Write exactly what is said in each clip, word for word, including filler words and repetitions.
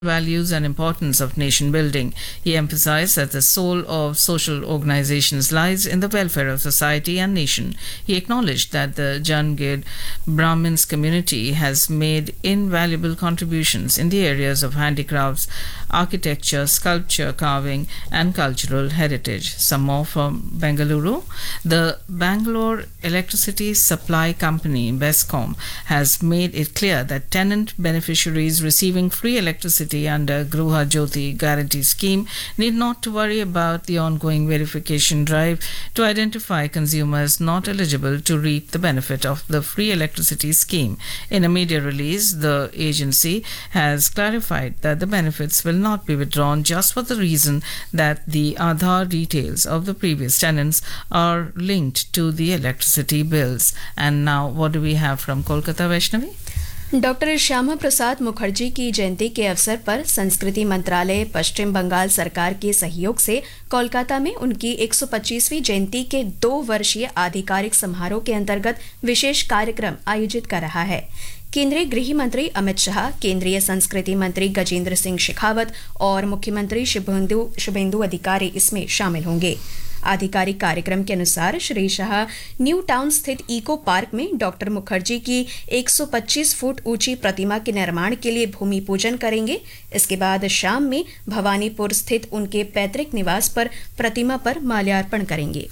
values and importance of nation building. He emphasized that the soul of social organizations lies in the welfare of society and nation. He acknowledged that the Jangid Brahmins community has made invaluable contributions in the areas of handicrafts, architecture, sculpture, carving, and cultural heritage. Some more from Bengaluru. The Bangalore Electricity Supply Company, BESCOM, has made it clear that tenant beneficiaries receiving free electricity under Gruha Jyoti Guarantee Scheme need not to worry about the ongoing verification drive to identify consumers not eligible to reap the benefit of the free electricity scheme. In a media release, the agency has clarified that the benefits will not be withdrawn just for the reason that the Aadhaar details of the previous tenants are linked to the electricity bills. And now, what do we have from Kolkata, Vaishnavi? Doctor Shyama Prasad Mukherjee की जयंती के अवसर पर संस्कृति मंत्रालय पश्चिम बंगाल सरकार के सहयोग से कोलकाता में उनकी एक सौ पच्चीसवीं जयंती के दो वर्षीय आधिकारिक समारोह के अंतर्गत विशेष कार्यक्रम आयोजित कर रहा है। केंद्रीय गृह मंत्री अमित शाह, केंद्रीय संस्कृति मंत्री गजेंद्र सिंह शेखावत और मुख्यमंत्री शुभेंदु शुभेंदु अधिकारी इसमें शामिल होंगे। आधिकारिक कार्यक्रम के अनुसार श्री शाह न्यू टाउन स्थित इको पार्क में डॉक्टर मुखर्जी की एक सौ पच्चीस फुट ऊंची प्रतिमा के निर्माण के लिए भूमि पूजन करेंगे। इसके बाद शाम में भवानीपुर स्थित उनके पैतृक निवास पर प्रतिमा पर माल्यार्पण करेंगे।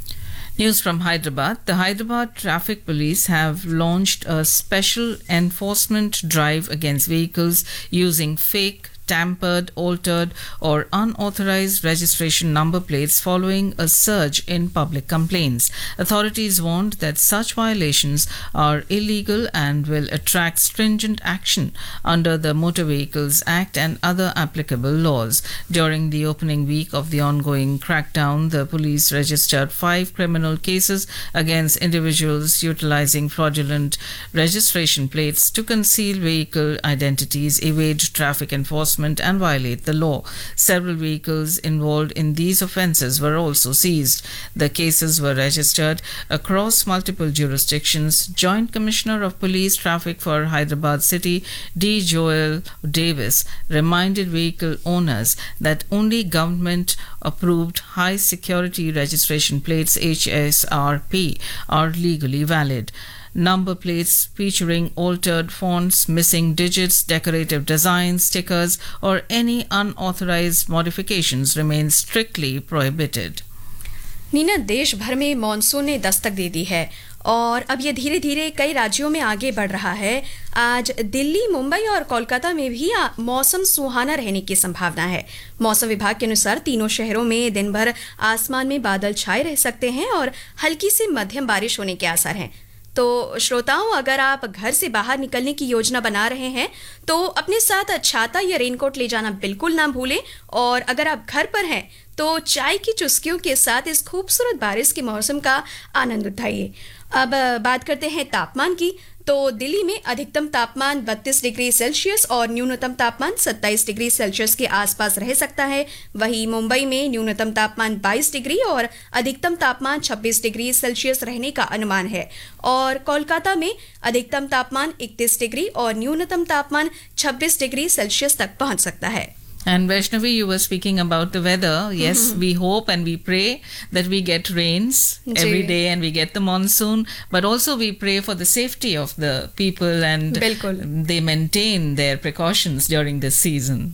News from Hyderabad. The Hyderabad Traffic Police have launched a special enforcement drive against vehicles using fake, tampered, altered, or unauthorized registration number plates following a surge in public complaints. Authorities warned that such violations are illegal and will attract stringent action under the Motor Vehicles Act and other applicable laws. During the opening week of the ongoing crackdown, the police registered five criminal cases against individuals utilizing fraudulent registration plates to conceal vehicle identities, evade traffic enforcement, and violate the law. Several vehicles involved in these offences were also seized. The cases were registered across multiple jurisdictions. Joint Commissioner of Police Traffic for Hyderabad City, D. Joel Davis, reminded vehicle owners that only government-approved high-security registration plates, H S R P, are legally valid. Number plates featuring altered fonts, missing digits, decorative designs, stickers, or any unauthorized modifications remain strictly prohibited. Neena, देश भर में monsoon ने दस्तक दे दी है और अब ये धीरे धीरे कई राज्यों में आगे बढ़ रहा है। आज दिल्ली, मुंबई और कोलकाता में भी मौसम सुहाना रहने की संभावना है। मौसम विभाग के अनुसार तीनों शहरों में दिन भर आसमान में बादल छाए रह सकते हैं और हल्की से मध्यम बारिश होने के आसार हैं। तो श्रोताओं, अगर आप घर से बाहर निकलने की योजना बना रहे हैं तो अपने साथ छाता या रेनकोट ले जाना बिल्कुल ना भूलें और अगर आप घर पर हैं तो चाय की चुस्कियों के साथ इस खूबसूरत बारिश के मौसम का आनंद उठाइए। अब बात करते हैं तापमान की। तो दिल्ली में अधिकतम तापमान बत्तीस डिग्री सेल्सियस और न्यूनतम तापमान सत्ताईस डिग्री सेल्सियस के आसपास रह सकता है। वहीं मुंबई में न्यूनतम तापमान बाईस डिग्री और अधिकतम तापमान छब्बीस डिग्री सेल्सियस रहने का अनुमान है और कोलकाता में अधिकतम तापमान इकतीस डिग्री और न्यूनतम तापमान छब्बीस डिग्री सेल्सियस तक पहुंच सकता है। And Vaishnavi, you were speaking about the weather. Yes, mm-hmm. we hope and we pray that we get rains every day and we get the monsoon. But also we pray for the safety of the people and Bilkul. They maintain their precautions during this season.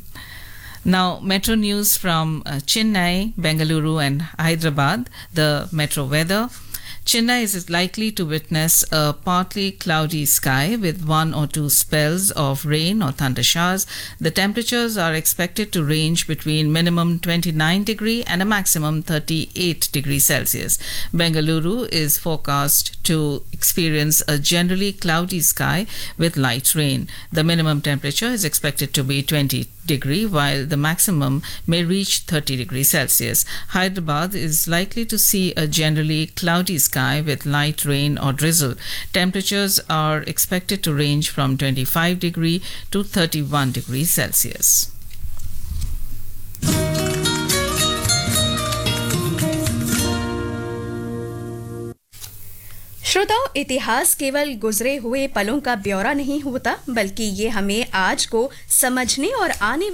Now, metro news from uh, Chennai, Bengaluru and Hyderabad. The metro weather. Chennai is likely to witness a partly cloudy sky with one or two spells of rain or thunder showers. The temperatures are expected to range between minimum twenty-nine degree and a maximum thirty-eight degree Celsius. Bengaluru is forecast to experience a generally cloudy sky with light rain. The minimum temperature is expected to be twenty degree while the maximum may reach thirty degrees Celsius. Hyderabad is likely to see a generally cloudy sky with light rain or drizzle. Temperatures are expected to range from twenty-five degree to thirty-one degrees Celsius. श्रोताओं, इतिहास केवल गुजरे हुए पलों का ब्यौरा नहीं होता, बल्कि ये हमें आज को समझने और आने